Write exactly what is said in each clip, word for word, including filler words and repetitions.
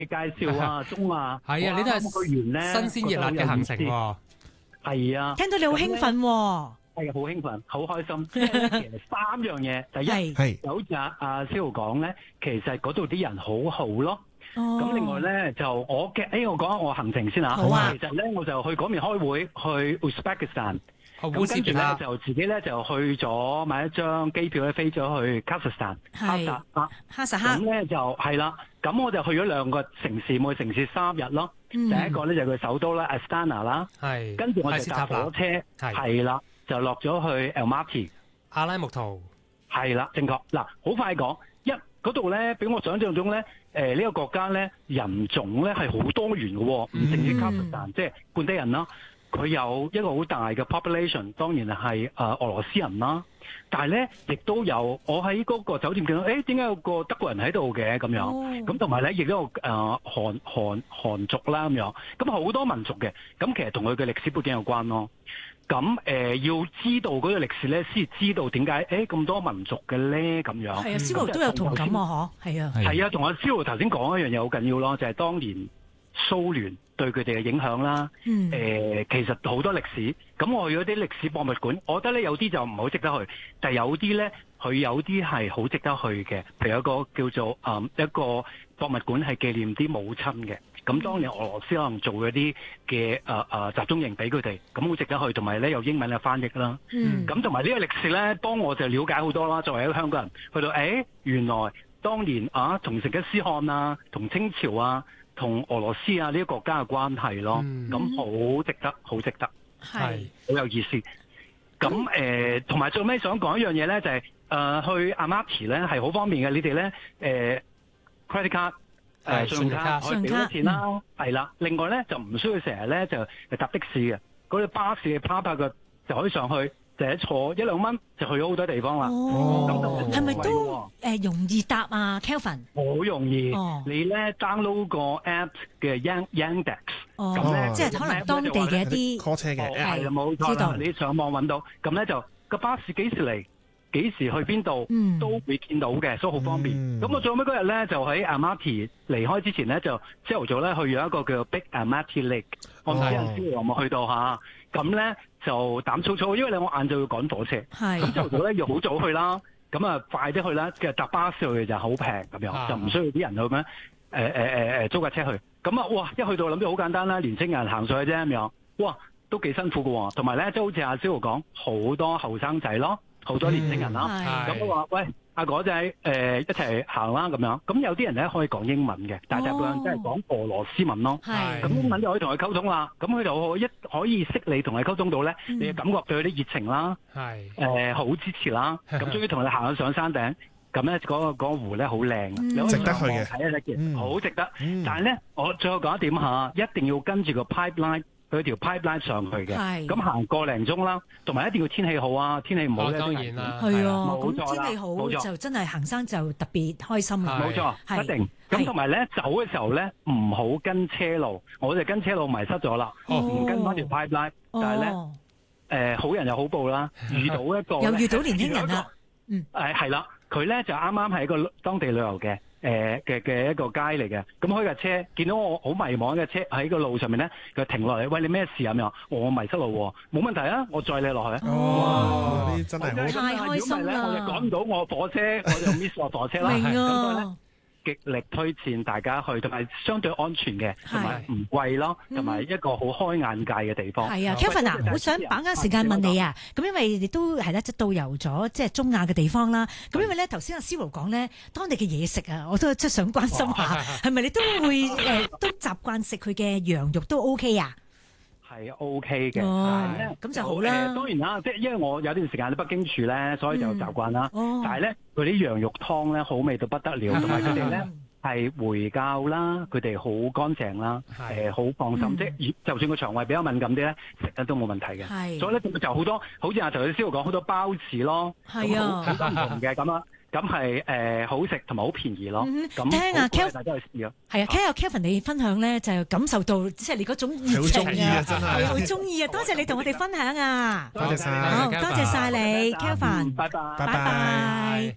介紹啊，中啊， 係啊，你都係去完咧， 新鮮熱辣嘅行程喎。 係啊， 聽到你好興奮喎。 係啊，好興奮，好開心。即係咧，其實三樣嘢，第一係有好似阿阿蕭豪講咧，其實嗰度啲人好好咯。 哦， 咁另外咧就我嘅，誒我講下我行程先嚇。 好啊其實咧我就去嗰邊開會，去 Uzbekistan。 咁咁跟住咧就自己咧就去咗買一張機票咧飛咗去卡薩斯坦，哈係薩克。 哈薩克。 咁咧就係啦，咁我就去咗兩個城市，每個城市三日咯。 嗯第一個咧就係佢首都啦 Astana 啦， 係跟住我就搭火車， 係係啦，就落咗去 Almaty。 阿拉木圖。 係啦，正確。嗱，好快講，一嗰度咧，比我想象中咧，誒呢個國家咧人種咧係好多元嘅喎，唔淨止卡薩斯坦，即係本地人啦。佢有一個好大嘅 population，當然係誒俄羅斯人啦。但係咧，亦都有我喺嗰個酒店見到，誒點解有個德國人喺度嘅咁樣？咁同埋咧，亦都有誒韓韓韓族啦咁樣。咁好多民族嘅，咁其實同佢嘅歷史背景有關咯。咁誒、呃、要知道嗰個歷史咧，先知道點解誒咁多民族嘅咧咁樣。 係啊，蕭豪都有同感啊，嗬，係啊， 係啊，同阿蕭豪頭先講一樣嘢好緊要咯，就係、是、當年蘇聯對佢哋嘅影響啦。 嗯。 誒、呃，其實好多歷史。咁我去嗰啲歷史博物館，我覺得咧有啲就唔係好值得去，但係有啲咧佢有啲係好值得去嘅。譬如有一個叫做誒、嗯、一個博物館係紀念啲母親嘅。咁當年俄羅斯可能做嗰啲嘅誒誒集中營俾佢哋，咁好值得去，同埋咧有英文嘅翻譯啦。 嗯。 咁同埋呢個歷史咧，幫我就了解好多啦。作為一個香港人，去到誒、欸、原來當年啊，同成吉思汗啊，同清朝啊，同俄羅斯啊呢啲國家嘅關係咯。咁好、嗯、值得，好值得， 係好有意思。咁誒，同埋、呃、最尾想講一樣嘢咧，就係、是、誒、呃、去阿馬提咧係好方便嘅。你哋咧誒 credit card。誒信用卡可以俾咗錢啦，係啦。另外咧就唔需要成日咧就搭的士嘅，嗰啲巴士嘅趴拍嘅就可以上去，就係坐一兩蚊就去咗好多地方啦。 哦，係咪都誒容易搭啊 Kelvin？ 好容易， 哦、 你咧 download 個 app 嘅 Yan Yandex，咁咧、 哦、即係可能當地嘅一啲 call 車嘅， 係冇錯啦。你上網揾到，咁咧就個巴士幾時嚟？幾時去邊度、嗯、都會見到嘅，所以好方便。咁、嗯、我最尾嗰日咧就喺 Almaty 離開之前咧，就朝頭早咧去咗一個叫 Big Almaty Lake。我唔知有冇有冇去到嚇。咁咧就膽粗粗，因為咧我晏晝要趕火車。咁朝頭早咧要好早去啦。咁啊快啲去啦，其實搭巴士去就好平咁樣，啊、就唔需要啲人去咩？誒誒誒誒租架車去。咁啊哇！一去到諗住好簡單啦，年青人行上去啫咁樣。哇！都幾辛苦㗎喎。同埋咧，即係好似阿蕭豪講，好多後生仔咯。好多年青人啦，咁、嗯、我話喂阿果仔誒、呃、一齊行啦咁樣，咁有啲人咧可以講英文嘅，但係大部分人真係講俄羅斯文咯，咁英文就可以同佢溝通啦，咁佢就一可以識你同佢溝通到咧，嗯、你感覺對佢啲熱情啦，誒好、呃、支持啦，咁終於同你行咗上山頂，咁咧嗰個嗰、嗰個湖咧好靚，嗯、你可以上網睇一睇嘅，好值得，嗯、但係咧我最後講一點下，一定要跟住個 pipeline。佢條 pipeline 上去嘅，咁行個零鐘啦，同埋一定要天氣好啊，天氣唔好咧都危險。 係啊，咁天氣好就真係行山就特別開心啦。 冇錯，一定。咁同埋咧走嘅時候咧，唔好跟車路，我哋跟車路迷失咗啦，唔跟翻條 pipeline。但係咧，誒好人有好報啦，遇到一個又遇到年輕人啦，嗯， 誒係啦，佢咧就啱啱係一個當地旅遊嘅。誒嘅嘅一個街嚟嘅，咁開架車見到我好迷茫嘅車喺個路上面咧，佢停落嚟，喂，你咩事咁樣？我迷失路喎，冇問題啊，我載你落去。 哇！呢真係太開心啦！ 我就趕唔到我火車，我就 miss 我火車啦。 明啊！ 極力推薦大家去，同埋相對安全嘅，同埋唔貴咯，同埋一個好開眼界嘅地方。 係啊 Kevin 啊，好想把握時間問你啊，咁因為你都係咧，即係導遊咗即係中亞嘅地方啦。咁因為咧頭先阿思豪講咧，當地嘅嘢食啊，我都即係想關心下，係咪你都會誒都習慣食佢嘅羊肉都 OK 啊？ 係 OK 嘅， 哦，咁就好啦。 當然啦，即係因為我有段時間喺北京住咧，所以就習慣啦。但係咧，佢啲羊肉湯咧好味到不得了，同埋佢哋咧係回教啦，佢哋好乾淨啦，誒好放心。即係就算個腸胃比較敏感啲咧，食得都冇問題嘅。所以咧就好多，好似阿頭先師傅講好多包子咯， 係啊， 好多唔同嘅咁啦。咁係誒好食同埋好便宜咯。咁聽阿 Kelvin 大家去試咯。 係啊，聽阿 Kelvin 你分享咧，就感受到即係你嗰種熱情啊， 真係好中意啊！多謝你同我哋分享啊！ 多謝晒， 好，多謝晒你 Kelvin， 拜拜， 拜拜。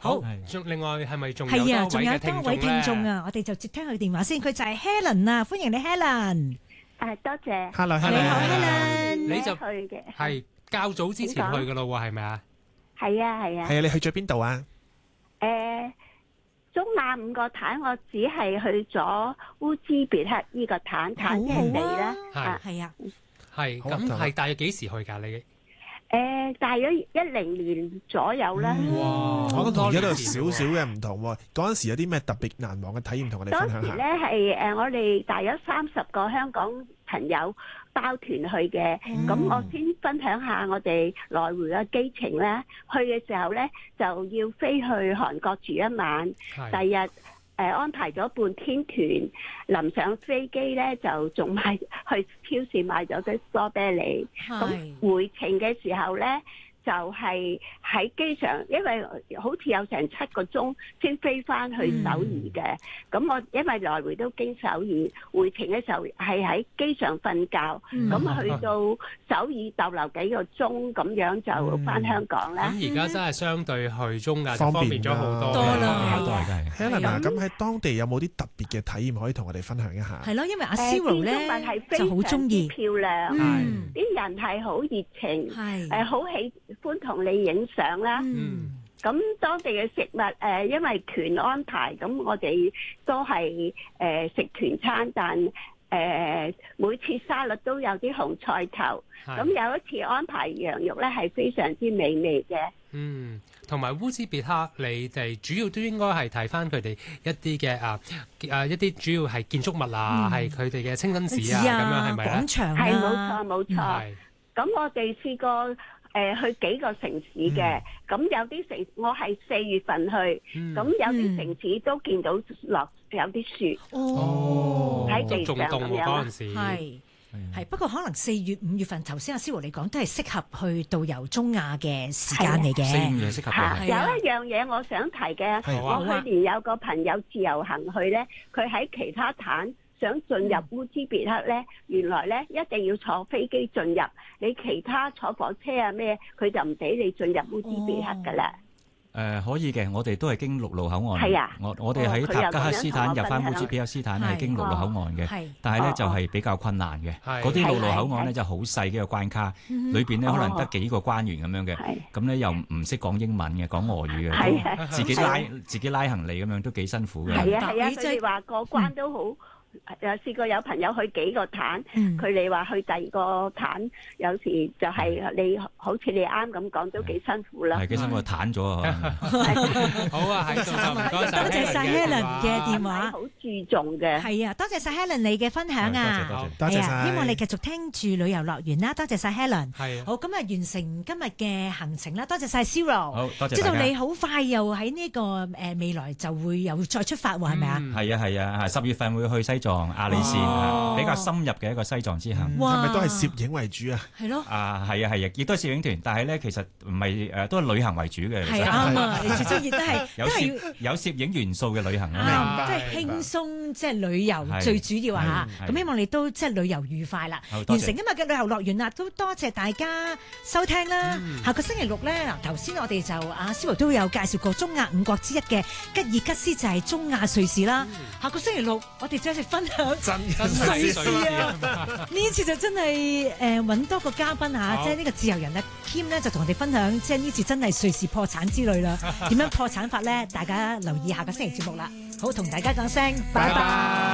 好，仲另外係咪仲有係啊？仲有多多位聽眾啊，我哋就接聽佢電話先。佢就係 Helen 啊，歡迎你 Helen。 誒，多謝。 Hello， 你好 Helen， 你就去嘅係較早之前去噶咯喎，係咪啊？ 係啊係啊。 係啊，你去咗邊度啊？ 誒，中亞五個壇，我只係去咗烏茲別克呢個壇，壇即係地啦。 係係啊， 係咁係大約幾時去㗎？你誒，大約一零年左右啦。 哇！ 我覺得同而家都有少少嘅唔同喎。嗰陣時有啲咩特別難忘嘅體驗同我哋分享下？ 當時咧係誒，我哋大約三十個香港朋友包團去嘅。咁我先分享下我哋來回嘅機程咧。去嘅時候咧就要飛去韓國住一晚，第日誒安排咗半天團，臨上飛機咧就仲買去超市買咗啲梳啤梨。咁回程嘅時候咧就係喺機場，因為好似有成七個鐘先飛翻去首爾嘅。咁、嗯、我因為來回都經首爾，回程嘅時候係喺機場瞓覺。咁、嗯、去到首爾逗留幾個鐘，咁樣就翻香港啦。 咁而家真係相對去中亞方便咗好多。 多啦， 都係。Helen 咁喺當地有冇啲特別嘅體驗可以同我哋分享一下？ 係咯，因為阿 Cyril 咧就好中意漂亮，啲、嗯、人係好熱情，誒好喜歡同你影相啦。咁、嗯、當地嘅食物誒、呃，因為團安排，咁我哋都係誒、呃、食團餐，但誒、呃、每次沙律都有啲紅菜頭。咁有一次安排羊肉咧，係非常之美味嘅。嗯， 同埋烏茲別克，你哋主要都應該係睇翻佢哋一啲嘅啊啊一啲主要係建築物啊，係佢哋嘅清真寺啊，咁樣係咪啊？ 廣場係冇錯冇錯。咁、嗯、我哋試過誒、呃、去幾個城市嘅，咁、嗯、有啲城我係四月份去，咁、嗯、有啲城市都見到落有啲雪。 哦， 喺地上咁樣。 嗰陣時係係，不過可能四月五月份，頭先阿思華你講都係適合去導遊中亞嘅時間嚟嘅。四五月適合嘅。 有一樣嘢我想提嘅，我去年有個朋友自由行去咧，佢喺其他灘想進入烏茲別克咧，原來咧一定要坐飛機進入，你其他坐火車啊咩，佢就唔俾你進入烏茲別克噶啦。 誒、呃、可以嘅，我哋都係經陸路口岸。 係啊， 我我哋喺塔吉克斯坦入翻烏茲別克斯坦係經陸路口岸嘅，但係咧就係、是、比較困難嘅。嗰啲陸路口岸咧就好細嘅個關卡，裏邊咧可能得幾個關員咁樣嘅，咁咧又唔識講英文嘅，講俄語嘅，自己拉自己拉行李咁樣都幾辛苦嘅。 係啊係啊，佢哋話過關都好。嗯有試過有朋友去幾個壇，佢哋話去第二個壇，有時就係你好似你啱咁講，都幾辛苦啦。 係幾辛苦，攤咗啊！ 好啊，喺度就唔該晒。 多謝晒 Helen 嘅電話， 好注重嘅。 係啊，多謝晒 Helen 你嘅分享啊！ 多謝多謝，多謝晒。 希望你繼續聽住旅遊樂園啦。多謝晒 Helen。 係。 好，咁啊完成今日嘅行程啦。多謝晒 Cyril。 好，多謝。 知道你好快又喺呢個誒未來就會有再出發喎，係咪啊？ 係啊係啊，十月份會去西藏阿里善、哦，比較深入嘅一個西藏之行。 係咪都係攝影為主啊？ 係咯。 啊，係啊係啊，亦都係攝影團，但係咧其實唔係誒，都係旅行為主嘅。 係啱啊！你最中意都係有攝有攝影元素嘅旅行啊！ 即係輕鬆，即係旅遊最主要啊！咁希望你都即係旅遊愉快啦。完成今日嘅旅遊樂園啦，都多謝大家收聽啦。嗯、下個星期六咧，嗱頭先我哋就阿思華都有介紹過中亞五國之一嘅吉爾吉斯，就係中亞瑞士啦。嗯、下個星期六我哋再一齊分享。 真係瑞士啊！ 呢次就真係誒揾多個嘉賓嚇，即係呢個自由人啊 Kim 咧就同我哋分享，即係呢次真係瑞士破產之旅啦。點樣破產法咧？大家留意下個星期節目啦。好，同大家講聲拜拜。